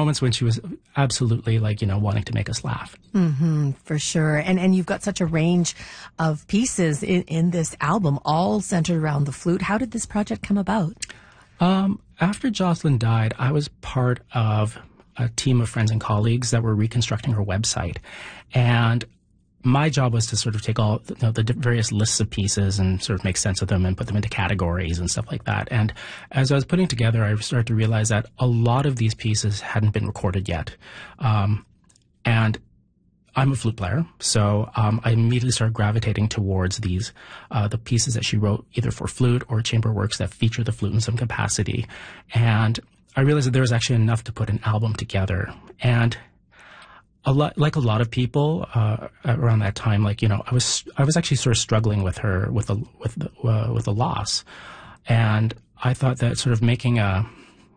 moments when she was absolutely like, wanting to make us laugh. Mm-hmm, for sure. And you've got such a range of pieces in this album, all centered around the flute. How did this project come about? After Jocelyn died, I was part of a team of friends and colleagues that were reconstructing her website. And my job was to sort of take all the various lists of pieces and sort of make sense of them and put them into categories and stuff like that. And as I was putting together, I started to realize that a lot of these pieces hadn't been recorded yet. And I'm a flute player, so I immediately started gravitating towards these, the pieces that she wrote either for flute or chamber works that feature the flute in some capacity. And I realized that there was actually enough to put an album together. And like a lot of people around that time, I was actually sort of struggling with her with the loss, and I thought that sort of making an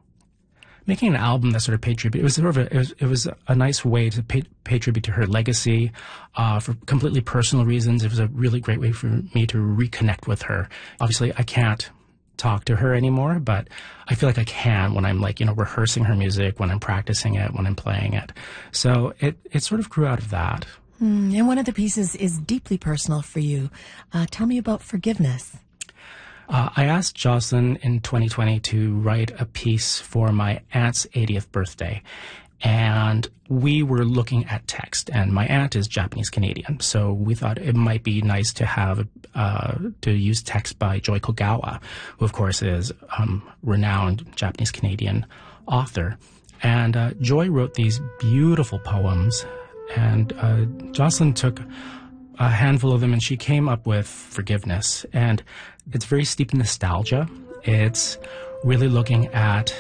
album that sort of paid tribute, it was a nice way to pay tribute to her legacy for completely personal reasons. It was a really great way for me to reconnect with her. Obviously, I can't talk to her anymore, but I feel like I can when I'm rehearsing her music, when I'm practicing it, when I'm playing it. So it sort of grew out of that. And one of the pieces is deeply personal for you. Tell me about Forgiveness. I asked Jocelyn in 2020 to write a piece for my aunt's 80th birthday. And we were looking at text, and my aunt is Japanese Canadian, so we thought it might be nice to have to use text by Joy Kogawa, who of course is renowned Japanese Canadian author. And Joy wrote these beautiful poems, and Jocelyn took a handful of them, and she came up with Forgiveness. And it's very steeped in nostalgia. It's really looking at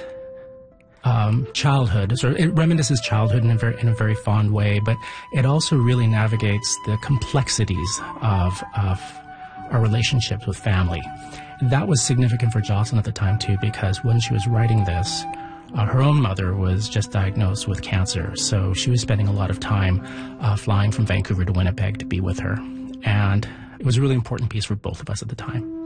childhood. So it reminisces childhood in a very fond way, but it also really navigates the complexities of our relationships with family. That was significant for Jocelyn at the time too, because when she was writing this, her own mother was just diagnosed with cancer, so she was spending a lot of time flying from Vancouver to Winnipeg to be with her, and it was a really important piece for both of us at the time.